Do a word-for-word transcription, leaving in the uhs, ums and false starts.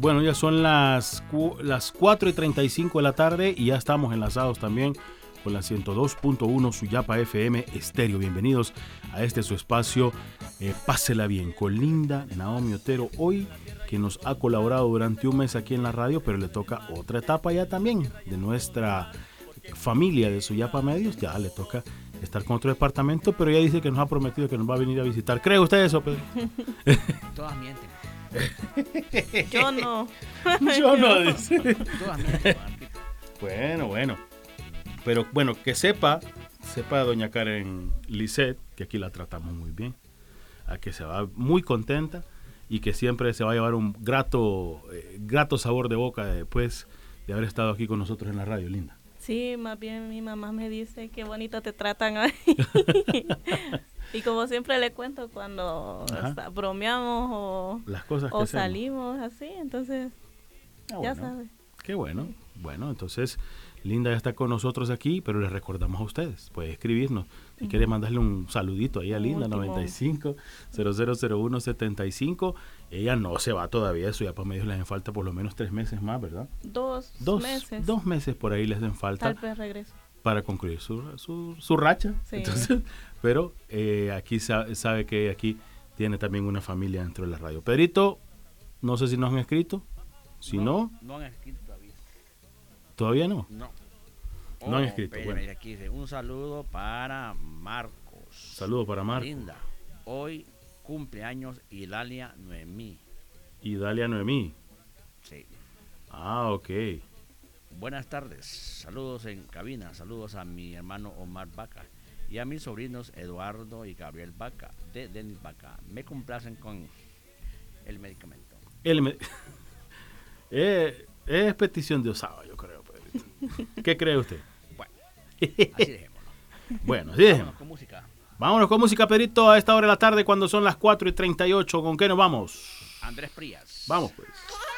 Bueno, ya son las, las cuatro y treinta y cinco de la tarde y ya estamos enlazados también con la ciento dos punto uno Suyapa F M Estéreo. Bienvenidos a este su espacio, eh, Pásela Bien, con Linda Naomi Otero, hoy que nos ha colaborado durante un mes aquí en la radio, pero le toca otra etapa ya también de nuestra familia de Suyapa Medios, ya le toca estar con otro departamento, pero ella dice que nos ha prometido que nos va a venir a visitar. ¿Cree usted eso, Pedro? Todas mienten. Yo no. Yo no, dice. Todas mienten. Bueno, bueno. Pero bueno, que sepa, sepa doña Karen Lisset, que aquí la tratamos muy bien, a que se va muy contenta y que siempre se va a llevar un grato, eh, grato sabor de boca después de haber estado aquí con nosotros en la radio, Linda. Sí, más bien mi mamá me dice qué bonito te tratan ahí. Y como siempre le cuento cuando hasta bromeamos o, Las cosas que o hacemos. Salimos así, entonces Ah, ya bueno, sabe. Qué bueno. Bueno, entonces Linda ya está con nosotros aquí, pero les recordamos a ustedes, puede escribirnos. Si uh-huh. quiere mandarle un saludito ahí a Linda, noventa y cinco, cero cero cero uno, setenta y cinco. Ella no se va todavía, eso ya para medios les hacen falta por lo menos tres meses más, ¿verdad? Dos, dos meses. Dos meses por ahí les den falta. Tal vez regreso. Para concluir su, su, su racha. Sí. Entonces, pero eh, aquí sabe, sabe que aquí tiene también una familia dentro de la radio. Pedrito, no sé si nos han escrito. Si no, no, no han escrito todavía. ¿Todavía no? No. Oh, no han escrito. Pero, bueno. Aquí dice, un saludo para Marcos. Saludo para Marcos. Linda, hoy cumpleaños Idalia Noemí. Idalia Noemí. Sí. Ah, ok. Buenas tardes, saludos en cabina, saludos a mi hermano Omar Vaca y a mis sobrinos Eduardo y Gabriel Vaca, de Denis Vaca. Me complacen con el medicamento. El me- eh, es petición de Osaba, yo creo. Pedrito. ¿Qué cree usted? Bueno, así dejémoslo. Bueno, así dejémoslo. Vámonos con música. Vámonos con música, Pedrito, a esta hora de la tarde cuando son las cuatro y treinta y ocho. ¿Con qué nos vamos? Andrés Prías. Vamos, pues.